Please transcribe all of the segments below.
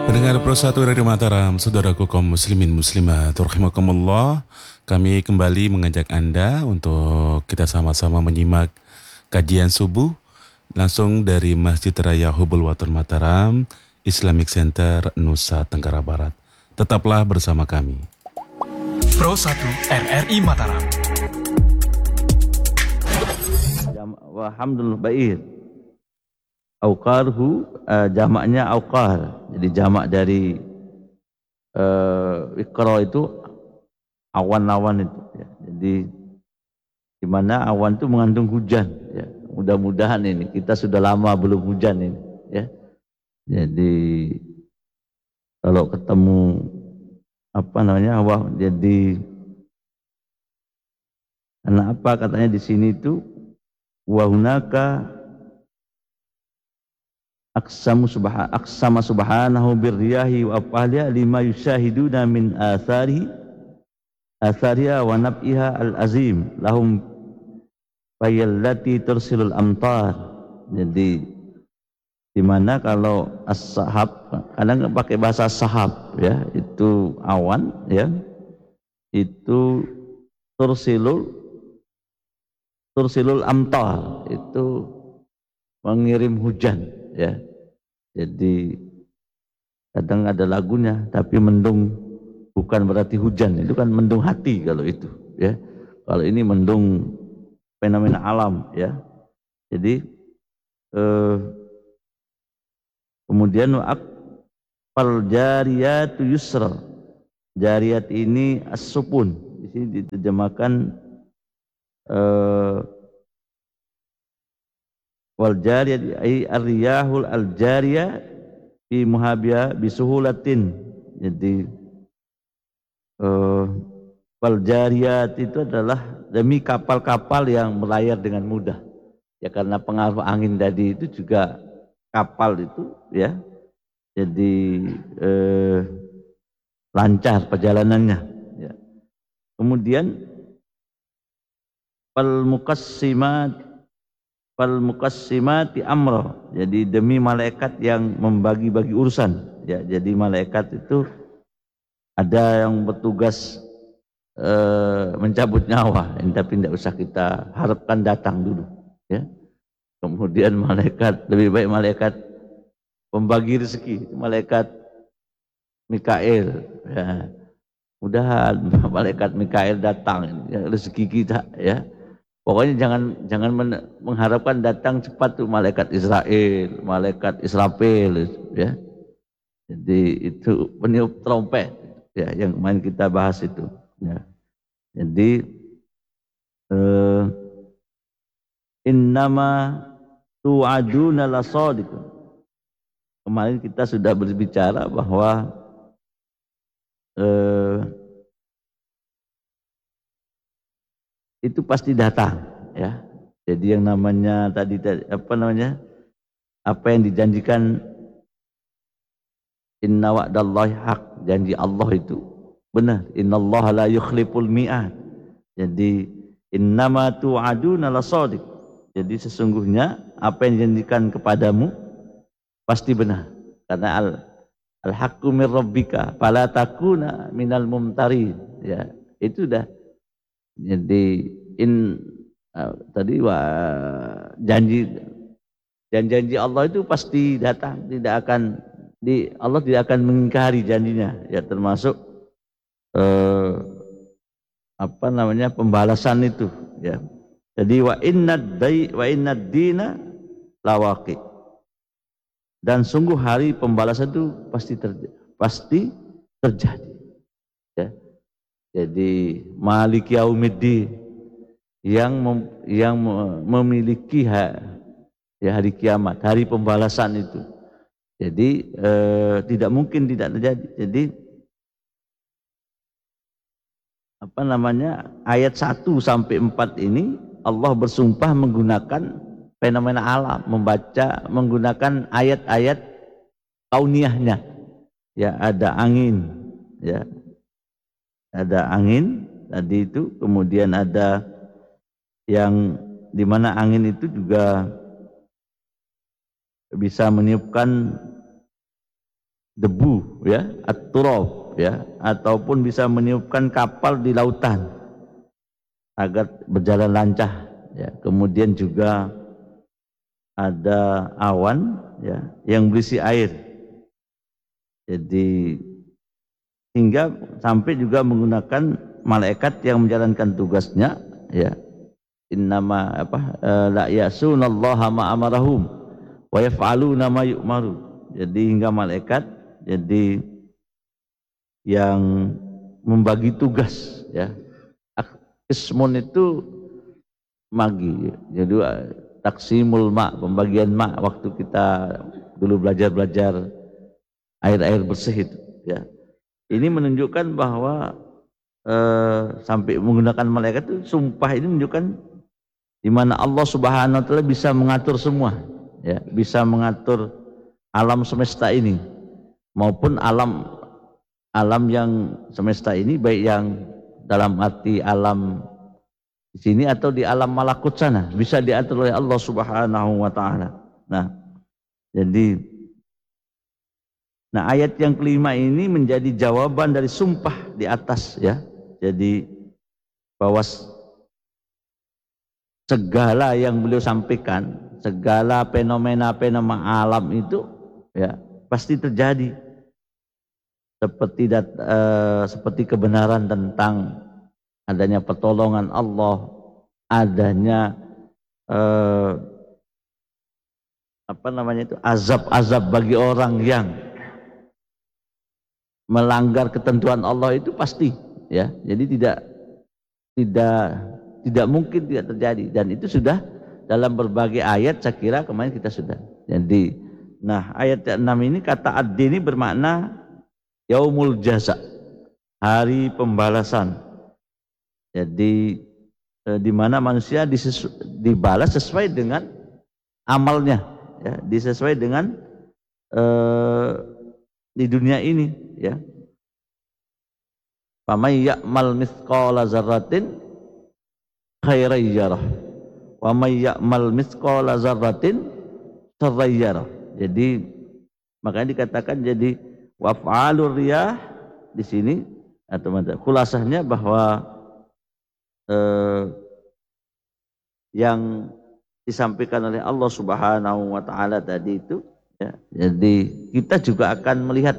Pendengar Pro 1 Radio Mataram, saudaraku kaum muslimin muslimat, rahimakumullah. Kami kembali mengajak Anda untuk kita sama-sama menyimak kajian subuh langsung dari Masjid Raya Hubul Watur Mataram, Islamic Center, Nusa Tenggara Barat. Tetaplah bersama kami. Pro 1 RRI Mataram. Alhamdulillah bair. Auqarhu jamaknya auqar. Jadi jamak dari iqra itu awan-awan itu ya. Jadi di mana awan itu mengandung hujan ya. Mudah-mudahan ini kita sudah lama belum hujan ini ya. Jadi kalau ketemu jadi karena apa katanya di sini itu wa hunaka aksama subhanahu birriyahi wa afaliha lima yushahiduna min athariha wa nab'iha al-azim lahum fayallati tursilul amtar. Jadi di mana kalau as-sahab kadang pakai bahasa sahab ya, itu awan ya, itu tursilul amtar, itu mengirim hujan ya. Jadi kadang ada lagunya, tapi mendung bukan berarti hujan, itu kan mendung hati kalau itu ya. Kalau ini mendung fenomena alam ya. Jadi kemudian fal jariyatu yusra. Jariyat ini as-supun. Di sini diterjemahkan wal jariyat ay ar-riyahul al-jariyah fi muhabiyah bisuhulatin. Jadi wal jariyat itu adalah demi kapal-kapal yang berlayar dengan mudah. Ya karena pengaruh angin tadi itu juga kapal itu ya. Jadi lancar perjalanannya ya. Kemudian fal mukassimati amro. Jadi demi malaikat yang membagi-bagi urusan ya. Jadi malaikat itu ada yang bertugas mencabut nyawa, tapi tidak usah kita harapkan datang dulu ya. Kemudian malaikat, lebih baik malaikat pembagi rezeki, malaikat Mikail ya. Mudahan malaikat Mikail datang ya, rezeki kita ya. Pokoknya jangan mengharapkan datang cepat tuh malaikat Israel, malaikat Israfil ya. Jadi itu peniup trompet ya, yang kemarin kita bahas itu ya. Jadi innama tu'aduna lasadiqun. Kemarin kita sudah berbicara bahwa itu pasti datang ya. Jadi yang namanya tadi apa yang dijanjikan, inna wa'dallahi haq, janji Allah itu benar. Innallaha la yukhliful mi'ad. Jadi innama tu'aduna lasadiq. Jadi sesungguhnya apa yang dijanjikan kepadamu pasti benar. Karena al-haqqu min rabbika fala takuna minal mumtarin ya. Itu dah. Jadi tadi janji Allah itu pasti datang, Allah tidak akan mengingkari janjinya ya, termasuk pembalasan itu ya. Jadi wa innad dina lawaqi. Dan sungguh hari pembalasan itu pasti terjadi ya. Jadi Malik Yaumiddin yang memiliki hari kiamat, hari pembalasan itu. Jadi tidak mungkin tidak terjadi. Jadi ayat 1 sampai 4 ini Allah bersumpah menggunakan fenomena alam, menggunakan ayat-ayat kauniyahnya. Ya, ada angin, ya. Ada angin tadi itu, kemudian ada yang dimana angin itu juga bisa meniupkan debu ya, at-turab ya, ataupun bisa meniupkan kapal di lautan agar berjalan lancar ya. Kemudian juga ada awan ya yang berisi air. Jadi hingga sampai juga menggunakan malaikat yang menjalankan tugasnya ya. Innama la ya'sunallaha ma amarahum wa yaf'aluna ma yu'maru. Jadi hingga malaikat jadi yang membagi tugas ya. Ismun itu magi. Jadi taksimul ma, pembagian ma, waktu kita dulu belajar air-air bersih itu ya. Ini menunjukkan bahwa sampai menggunakan malaikat itu, sumpah ini menunjukkan di mana Allah Subhanahu wa taala bisa mengatur semua ya, bisa mengatur alam semesta ini maupun alam yang semesta ini, baik yang dalam arti alam di sini atau di alam malakut sana, bisa diatur oleh Allah Subhanahu wa taala. Nah, jadi ayat yang kelima ini menjadi jawaban dari sumpah di atas ya. Jadi bahwa segala yang beliau sampaikan, segala fenomena-fenomena alam itu ya pasti terjadi. Seperti kebenaran tentang adanya pertolongan Allah, adanya azab-azab bagi orang yang melanggar ketentuan Allah, itu pasti ya. Jadi tidak mungkin tidak terjadi, dan itu sudah dalam berbagai ayat, saya kira kemarin kita sudah. Jadi ayat 6 ini, kata ad ini bermakna yaumul jaza, hari pembalasan. Jadi di mana manusia dibalas sesuai dengan amalnya ya, disesuai dengan di dunia ini ya. Faman ya'mal mithqala dzarratin khairan yarah wa may ya'mal mithqala dzarratin syarran yarah. Jadi makanya dikatakan jadi waf'alur riyah di sini, atau khulasahnya bahwa yang disampaikan oleh Allah Subhanahu wa taala tadi itu ya, jadi kita juga akan melihat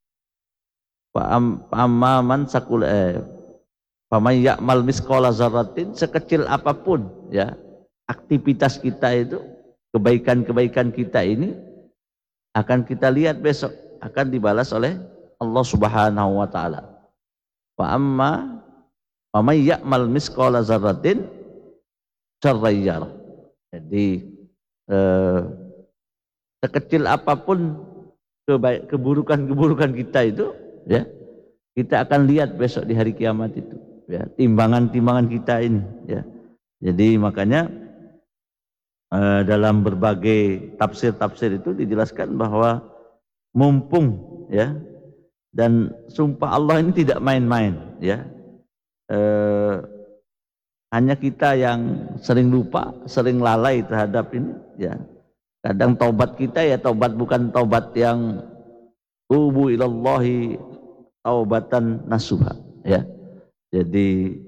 paman sakul paman ya'mal misqala dzarratin, sekecil apapun ya aktivitas kita itu, kebaikan-kebaikan kita ini akan kita lihat besok akan dibalas oleh Allah Subhanahu wa taala. Wa may ya'mal misqala dzarratin syarran yarah. Jadi sekecil apapun keburukan kita itu ya, kita akan lihat besok di hari kiamat itu ya, timbangan-timbangan kita ini ya. Jadi makanya dalam berbagai tafsir-tafsir itu dijelaskan bahwa mumpung ya, dan sumpah Allah ini tidak main-main ya. Hanya kita yang sering lupa, sering lalai terhadap ini ya. Kadang taubat kita ya taubat bukan taubat yang tubu ilallahi taubatan nasuha ya. Jadi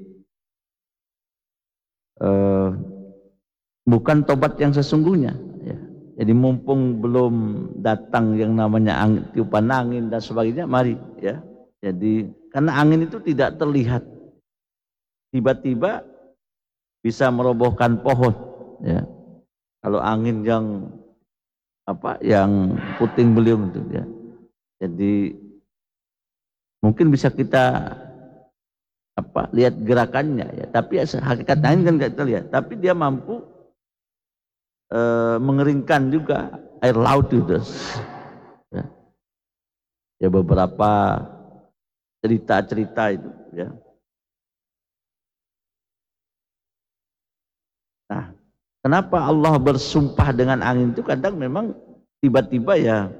bukan taubat yang sesungguhnya ya. Jadi mumpung belum datang yang namanya tiupan angin dan sebagainya, mari ya. Jadi karena angin itu tidak terlihat, tiba-tiba bisa merobohkan pohon ya. Kalau angin yang yang puting beliung itu ya. Jadi mungkin bisa kita lihat gerakannya ya, tapi hakikat angin kan nggak kita lihat, tapi dia mampu mengeringkan juga air laut itu ya. Ya beberapa cerita-cerita itu ya. Nah, kenapa Allah bersumpah dengan angin itu? Kadang memang tiba-tiba ya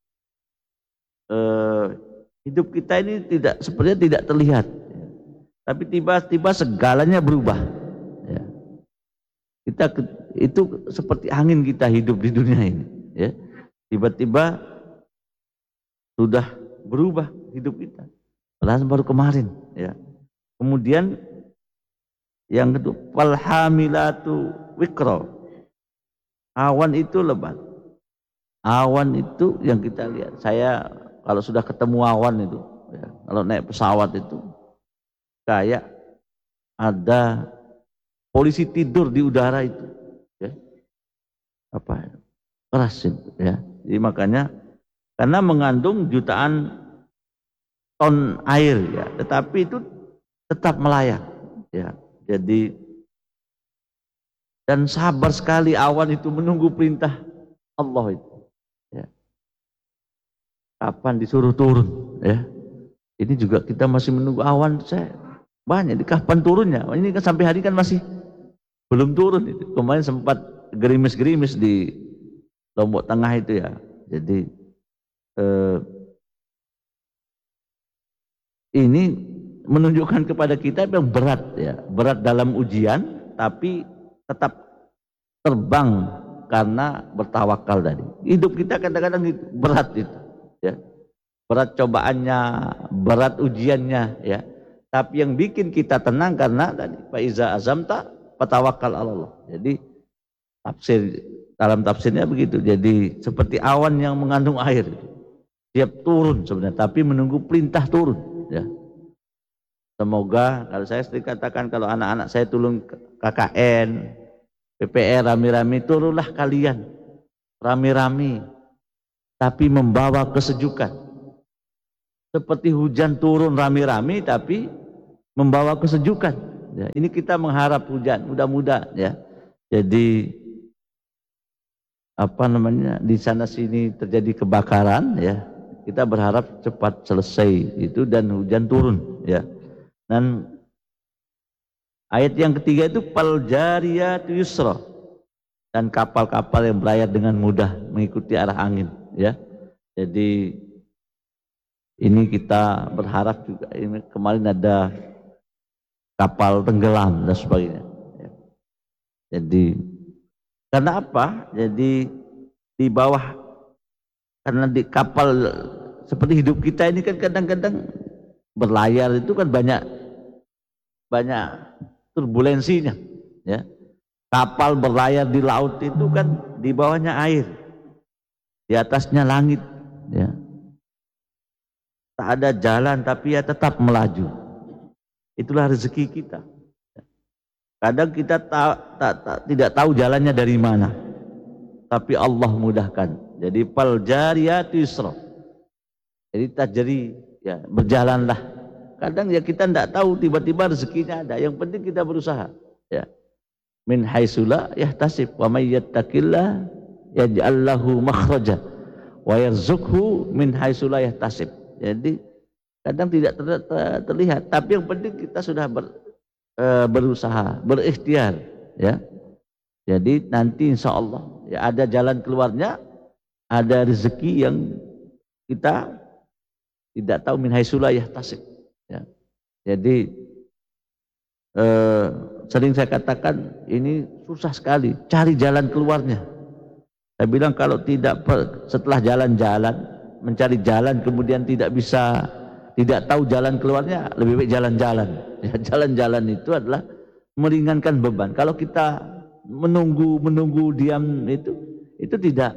hidup kita ini sepertinya tidak terlihat, tapi tiba-tiba segalanya berubah ya. Kita itu seperti angin kita hidup di dunia ini ya. Tiba-tiba sudah berubah hidup kita. Padahal baru kemarin, ya. Kemudian yang kedua, falhamilatu wikra. Awan itu lebat. Awan itu yang kita lihat. Saya kalau sudah ketemu awan itu, ya, kalau naik pesawat itu kayak ada polisi tidur di udara itu, ya. Apa keras itu, ya. Jadi makanya karena mengandung jutaan ton air, ya, tetapi itu tetap melayang, ya. Jadi dan sabar sekali awan itu menunggu perintah Allah itu, ya. Kapan disuruh turun, ya. Ini juga kita masih menunggu awan. Saya banyak di kapan turunnya. Ini kan sampai hari kan masih belum turun itu. Kemarin sempat gerimis-gerimis di Lombok Tengah itu, ya. Jadi ini menunjukkan kepada kita yang berat, ya, berat dalam ujian, tapi tetap terbang karena bertawakal tadi. Hidup kita kadang-kadang berat itu, ya. Berat cobaannya, berat ujiannya, ya. Tapi yang bikin kita tenang karena tadi fa iza azamta fatawakkal 'ala Allah. Jadi dalam tafsirnya begitu. Jadi seperti awan yang mengandung air, siap turun sebenarnya, tapi menunggu perintah turun, ya. Semoga, kalau saya sering katakan, kalau anak-anak saya turun KKN, PPR rame-rame, turunlah kalian rame-rame, tapi membawa kesejukan. Seperti hujan turun rame-rame, tapi membawa kesejukan. Ya, ini kita mengharap hujan, mudah-mudahan, ya. Jadi apa namanya, di sana sini terjadi kebakaran, ya. Kita berharap cepat selesai itu dan hujan turun, ya. Dan ayat yang ketiga itu fal jariyatu yusra, dan kapal-kapal yang berlayar dengan mudah mengikuti arah angin, ya. Jadi ini kita berharap juga, ini kemarin ada kapal tenggelam dan sebagainya, ya. Jadi karena apa? Jadi di bawah, karena di kapal seperti hidup kita ini kan kadang-kadang berlayar itu kan banyak turbulensinya, ya. Kapal berlayar di laut itu kan di bawahnya air, di atasnya langit, ya. Tak ada jalan tapi ya tetap melaju. Itulah rezeki kita. Kadang kita tidak tahu jalannya dari mana, tapi Allah mudahkan. Jadi fal jariyatu yusra. Jadi tajri, ya, berjalanlah. Kadang ya kita tidak tahu, tiba-tiba rezekinya ada. Yang penting kita berusaha, ya. Min haitsula yahtasib wa may yattaqillah yaj'al lahu makhraja wa yarzuqhu min haitsula yahtasib. Jadi kadang tidak terlihat, tapi yang penting kita sudah berusaha, berikhtiar, ya. Jadi nanti insya Allah, ya, ada jalan keluarnya, ada rezeki yang kita tidak tahu, min haitsula yahtasib, ya. Jadi sering saya katakan ini susah sekali cari jalan keluarnya. Saya bilang kalau tidak setelah jalan-jalan mencari jalan kemudian tidak bisa, tidak tahu jalan keluarnya, lebih baik jalan-jalan. Ya, jalan-jalan itu adalah meringankan beban. Kalau kita menunggu diam itu tidak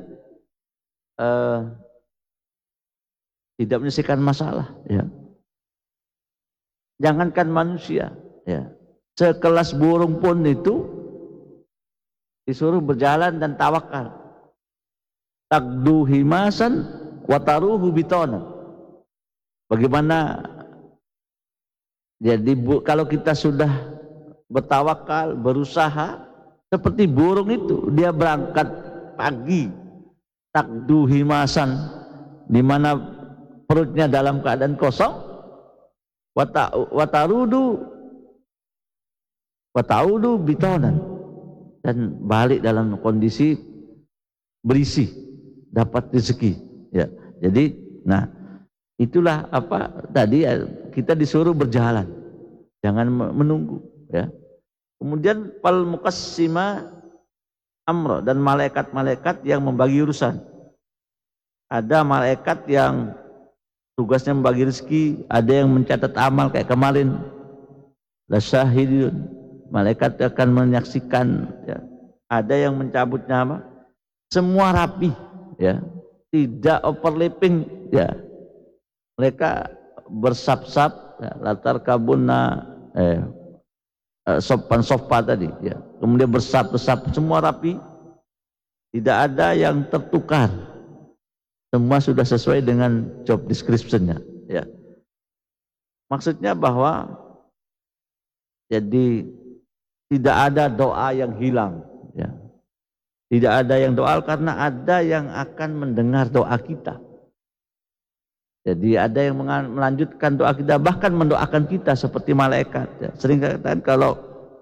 menyelesaikan masalah, ya. Jangankan manusia, ya, sekelas burung pun itu disuruh berjalan dan tawakal. Taqdu himasan wa taruhu bitona. Bagaimana? Jadi kalau kita sudah bertawakal, berusaha seperti burung itu, dia berangkat pagi, taqdu himasan, di mana perutnya dalam keadaan kosong, wataudu bitonan, dan balik dalam kondisi berisi, dapat rezeki, ya. Jadi nah itulah apa tadi, kita disuruh berjalan, jangan menunggu, ya. Kemudian fal muqassima amra, dan malaikat-malaikat yang membagi urusan. Ada malaikat yang tugasnya membagi rezeki, ada yang mencatat amal kayak kemarin. Lasyahidun, malaikat akan menyaksikan, ya. Ada yang mencabut nyawa, semua rapi, ya, tidak overlapping, ya. Mereka bersap-sap, ya, latar kabuna, sopan-sofa tadi, ya. Kemudian bersap-sap, semua rapi, tidak ada yang tertukar, semua sudah sesuai dengan job description-nya, ya. Maksudnya bahwa jadi tidak ada doa yang hilang, ya. Tidak ada yang doa karena ada yang akan mendengar doa kita. Jadi ada yang melanjutkan doa kita, bahkan mendoakan kita seperti malaikat, ya. Sering katakan kalau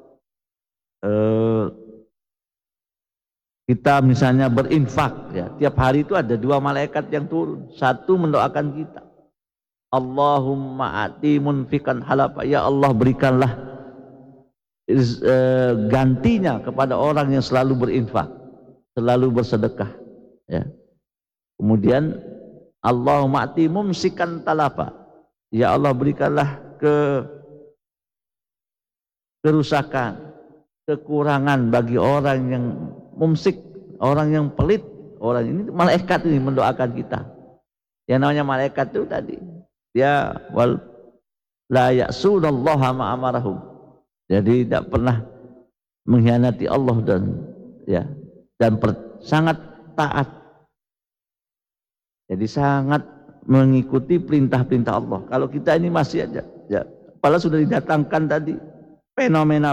kita misalnya berinfak, ya, tiap hari itu ada 2 malaikat yang turun, satu mendoakan kita, Allahumma ati munfikan halapa, ya Allah berikanlah gantinya kepada orang yang selalu berinfak, selalu bersedekah, ya. Kemudian Allahumma ati mumsikan talafa, ya Allah berikanlah kerusakan, kekurangan bagi orang yang mumsik, orang yang pelit. Orang ini malaikat ini mendoakan kita. Yang namanya malaikat itu tadi, dia wal la ya'sunallaha ma amarahum. Jadi tidak pernah mengkhianati Allah dan, ya, dan sangat taat. Jadi sangat mengikuti perintah-perintah Allah. Kalau kita ini masih aja, ya, padahal sudah didatangkan tadi fenomena